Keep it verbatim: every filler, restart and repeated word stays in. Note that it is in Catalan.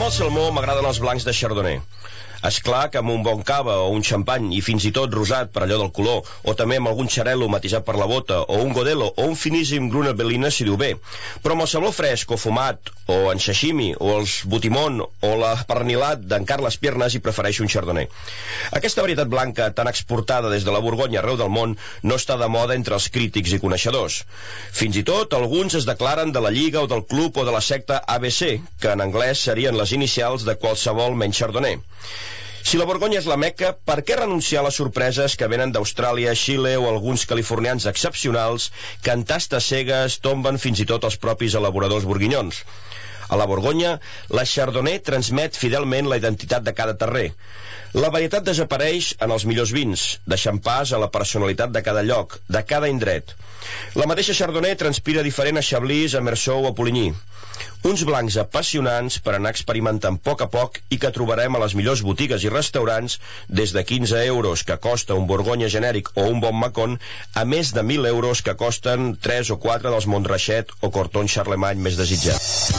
el salmó m'agraden els blancs de Chardonnay. És clar que amb un bon cava o un xampany, i fins i tot rosat per allò del color, o també amb algun xarel·lo matisat per la bota, o un godelo, o un finíssim Gruner Veltliner s'hi diu bé. Però amb el salmó fresc o fumat, o en sashimi, o els botimon, o la pernilat d'en Carles Piernas, hi prefereixo un Chardonnay. Aquesta varietat blanca, tan exportada des de la Borgonya arreu del món, no està de moda entre els crítics i coneixedors. Fins i tot, alguns es declaren de la lliga o del club o de la secta A B C, que en anglès serien les inicials de qualsevol menys Chardonnay. Si la Borgonya és la Meca, per què renunciar a les sorpreses que venen d'Austràlia, Xile o alguns californians excepcionals que en tastes cegues tomben fins i tot els propis elaboradors borguinyons? A la Borgonya, la Chardonnay transmet fidelment la identitat de cada terrer. La varietat desapareix en els millors vins, deixant pas a la personalitat de cada lloc, de cada indret. La mateixa Chardonnay transpira diferent a Chablis, a Meursault o a Pouligny. Uns blancs apassionants per anar experimentant a poc a poc i que trobarem a les millors botigues i restaurants des de quinze euros que costa un Borgonya genèric o un bon Macon a més de mil euros que costen tres o quatre dels Montrachet o Corton Charlemagne més desitjats.